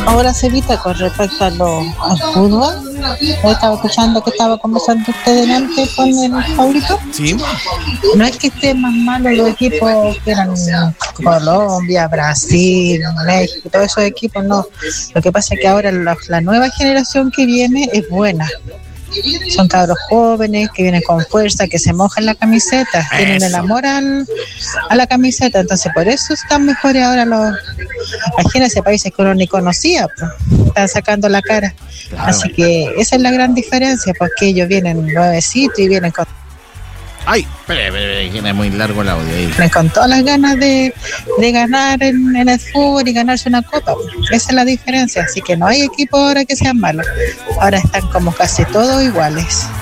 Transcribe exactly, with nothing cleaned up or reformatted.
Ahora, Cevita, con respecto a lo, al fútbol, yo estaba escuchando que estaba conversando usted delante con el Paulito. Sí. No es que estén más malos los equipos que eran Colombia, Brasil, México, todos esos equipos, no. Lo que pasa es que ahora la, la nueva generación que viene es buena. Son cabros jóvenes que vienen con fuerza, que se mojan la camiseta, tienen Eso. el amor al, a la camiseta, entonces por eso están mejores ahora los, imagínense, países que uno ni conocía, pues, están sacando la cara. Claro. Así que esa es la gran diferencia, porque ellos vienen nuevecitos y vienen con, Ay, espere, espere, espere, es muy largo el audio ahí. vienen con todas las ganas de, de ganar en, en el fútbol y ganarse una copa, pues. Esa es la diferencia, así que no hay equipos ahora que sean malos, ahora están como casi todos iguales.